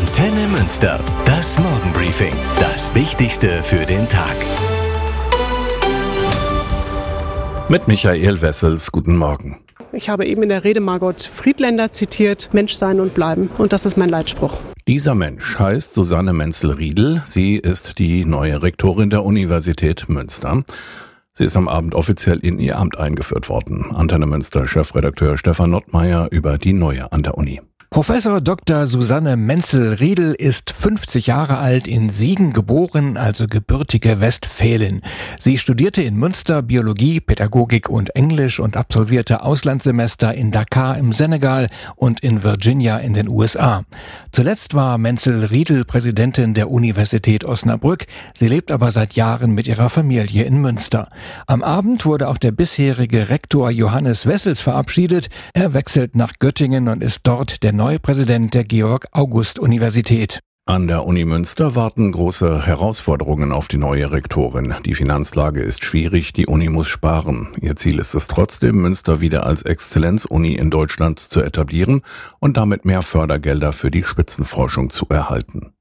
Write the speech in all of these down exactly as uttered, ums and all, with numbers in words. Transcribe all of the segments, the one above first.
Antenne Münster. Das Morgenbriefing. Das Wichtigste für den Tag. Mit Michael Wessels, guten Morgen. Ich habe eben in der Rede Margot Friedländer zitiert, Mensch sein und bleiben. Und das ist mein Leitspruch. Dieser Mensch heißt Susanne Menzel-Riedel. Sie ist die neue Rektorin der Universität Münster. Sie ist am Abend offiziell in ihr Amt eingeführt worden. Antenne Münster Chefredakteur Stefan Nottmeier über die Neue an der Uni. Professor Doktor Susanne Menzel-Riedel ist fünfzig Jahre alt, in Siegen geboren, also gebürtige Westfälin. Sie studierte in Münster Biologie, Pädagogik und Englisch und absolvierte Auslandssemester in Dakar im Senegal und in Virginia in den U S A. Zuletzt war Menzel-Riedel Präsidentin der Universität Osnabrück. Sie lebt aber seit Jahren mit ihrer Familie in Münster. Am Abend wurde auch der bisherige Rektor Johannes Wessels verabschiedet. Er wechselt nach Göttingen und ist dort der neue Präsident der Georg-August-Universität. An der Uni Münster warten große Herausforderungen auf die neue Rektorin. Die Finanzlage ist schwierig, die Uni muss sparen. Ihr Ziel ist es trotzdem, Münster wieder als Exzellenzuni in Deutschland zu etablieren und damit mehr Fördergelder für die Spitzenforschung zu erhalten.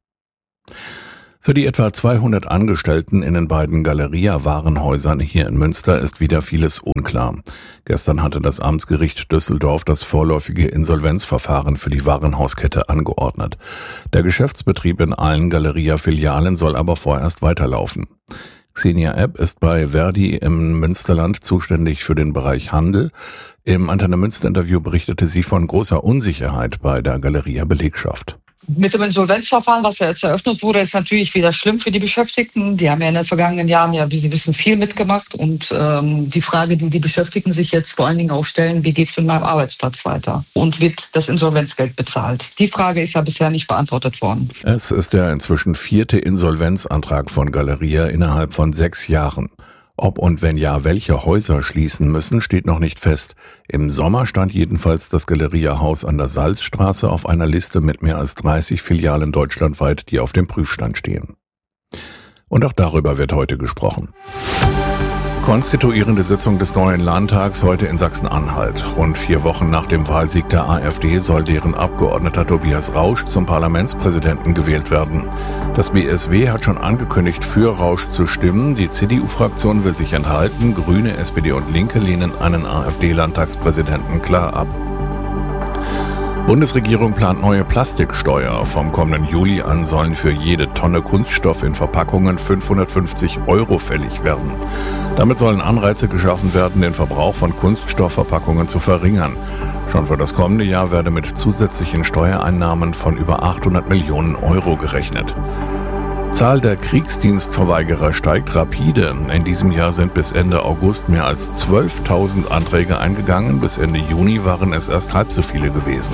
Für die etwa zweihundert Angestellten in den beiden Galeria-Warenhäusern hier in Münster ist wieder vieles unklar. Gestern hatte das Amtsgericht Düsseldorf das vorläufige Insolvenzverfahren für die Warenhauskette angeordnet. Der Geschäftsbetrieb in allen Galeria-Filialen soll aber vorerst weiterlaufen. Xenia Epp ist bei Verdi im Münsterland zuständig für den Bereich Handel. Im Antenne Münster-Interview berichtete sie von großer Unsicherheit bei der Galeria-Belegschaft. Mit dem Insolvenzverfahren, was ja jetzt eröffnet wurde, ist natürlich wieder schlimm für die Beschäftigten. Die haben ja in den vergangenen Jahren ja, wie Sie wissen, viel mitgemacht. Und ähm, die Frage, die die Beschäftigten sich jetzt vor allen Dingen auch stellen, wie geht es mit meinem Arbeitsplatz weiter? Und wird das Insolvenzgeld bezahlt? Die Frage ist ja bisher nicht beantwortet worden. Es ist der inzwischen vierte Insolvenzantrag von Galeria innerhalb von sechs Jahren. Ob und wenn ja, welche Häuser schließen müssen, steht noch nicht fest. Im Sommer stand jedenfalls das Galeria-Haus an der Salzstraße auf einer Liste mit mehr als dreißig Filialen deutschlandweit, die auf dem Prüfstand stehen. Und auch darüber wird heute gesprochen. Konstituierende Sitzung des neuen Landtags heute in Sachsen-Anhalt. Rund vier Wochen nach dem Wahlsieg der AfD soll deren Abgeordneter Tobias Rausch zum Parlamentspräsidenten gewählt werden. Das B S W hat schon angekündigt, für Rausch zu stimmen. Die C D U-Fraktion will sich enthalten. Grüne, S P D und Linke lehnen einen AfD-Landtagspräsidenten klar ab. Bundesregierung plant neue Plastiksteuer. Vom kommenden Juli an sollen für jede Tonne Kunststoff in Verpackungen fünfhundertfünfzig Euro fällig werden. Damit sollen Anreize geschaffen werden, den Verbrauch von Kunststoffverpackungen zu verringern. Schon für das kommende Jahr werde mit zusätzlichen Steuereinnahmen von über achthundert Millionen Euro gerechnet. Zahl der Kriegsdienstverweigerer steigt rapide. In diesem Jahr sind bis Ende August mehr als zwölftausend Anträge eingegangen. Bis Ende Juni waren es erst halb so viele gewesen.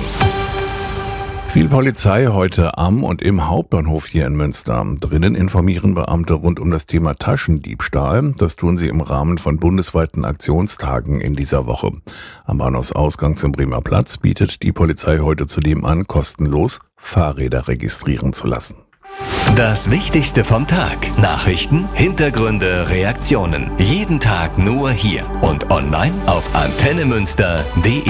Viel Polizei heute am und im Hauptbahnhof hier in Münster. Drinnen informieren Beamte rund um das Thema Taschendiebstahl. Das tun sie im Rahmen von bundesweiten Aktionstagen in dieser Woche. Am Bahnhofsausgang zum Bremer Platz bietet die Polizei heute zudem an, kostenlos Fahrräder registrieren zu lassen. Das Wichtigste vom Tag. Nachrichten, Hintergründe, Reaktionen. Jeden Tag nur hier und online auf antenne münster punkt de.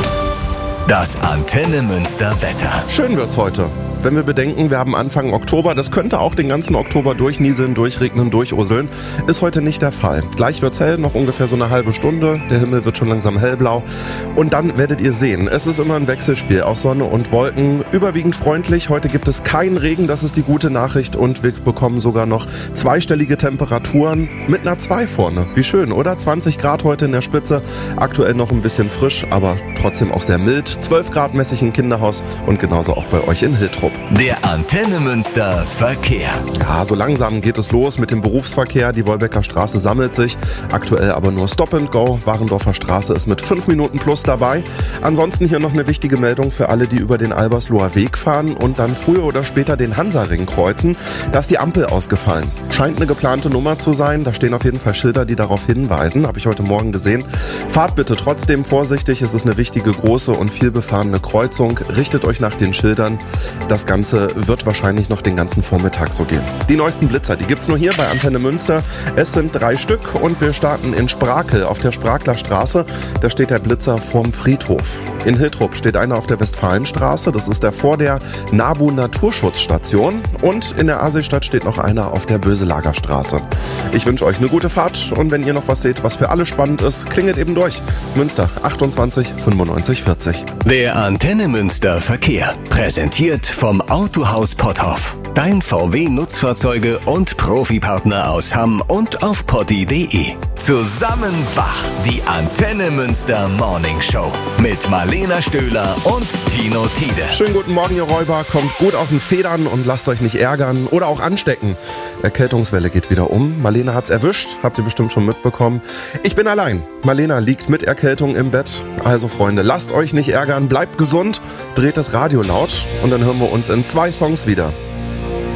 Das Antenne Münster Wetter. Schön wird's heute. Wenn wir bedenken, wir haben Anfang Oktober, das könnte auch den ganzen Oktober durchnieseln, durchregnen, durchuseln, ist heute nicht der Fall. Gleich wird's hell, noch ungefähr so eine halbe Stunde, der Himmel wird schon langsam hellblau und dann werdet ihr sehen, es ist immer ein Wechselspiel aus Sonne und Wolken, überwiegend freundlich, heute gibt es keinen Regen, das ist die gute Nachricht und wir bekommen sogar noch zweistellige Temperaturen mit einer zwei vorne. Wie schön, oder? zwanzig Grad heute in der Spitze, aktuell noch ein bisschen frisch, aber trotzdem auch sehr mild, zwölf Grad mäßig im Kinderhaus und genauso auch bei euch in Hiltrup. Der Antenne Münster Verkehr. Ja, so langsam geht es los mit dem Berufsverkehr. Die Wolbecker Straße sammelt sich. Aktuell aber nur Stop and Go. Warendorfer Straße ist mit fünf Minuten plus dabei. Ansonsten hier noch eine wichtige Meldung für alle, die über den Albersloher Weg fahren und dann früher oder später den Hansaring kreuzen. Da ist die Ampel ausgefallen. Scheint eine geplante Nummer zu sein. Da stehen auf jeden Fall Schilder, die darauf hinweisen. Habe ich heute Morgen gesehen. Fahrt bitte trotzdem vorsichtig. Es ist eine wichtige, große und viel befahrene Kreuzung. Richtet euch nach den Schildern. Das das Ganze wird wahrscheinlich noch den ganzen Vormittag so gehen. Die neuesten Blitzer, die gibt's nur hier bei Antenne Münster. Es sind drei Stück und wir starten in Sprakel auf der Spraklerstraße. Da steht der Blitzer vorm Friedhof. In Hiltrup steht einer auf der Westfalenstraße. Das ist der vor der NABU Naturschutzstation. Und in der Aasee-Stadt steht noch einer auf der Böselagerstraße. Ich wünsche euch eine gute Fahrt und wenn ihr noch was seht, was für alle spannend ist, klingelt eben durch. Münster achtundzwanzig fünfundneunzig vierzig. Der Antenne Münster Verkehr. Präsentiert vom Autohaus Potthoff. Dein V W-Nutzfahrzeuge und Profipartner aus Hamm und auf potti punkt de. Zusammen wach, die Antenne Münster Morning Show mit Marlena Stöhler und Tino Tiede. Schönen guten Morgen, ihr Räuber. Kommt gut aus den Federn und lasst euch nicht ärgern oder auch anstecken. Erkältungswelle geht wieder um. Marlena hat's erwischt, habt ihr bestimmt schon mitbekommen. Ich bin allein. Marlena liegt mit Erkältung im Bett. Also Freunde, lasst euch nicht ärgern, bleibt gesund, dreht das Radio laut und dann hören wir uns in zwei Songs wieder.